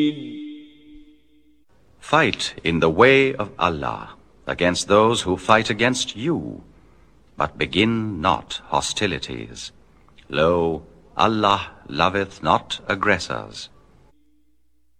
Fight in the way of Allah against those who fight against you, but begin not hostilities. Lo, Allah loveth not aggressors.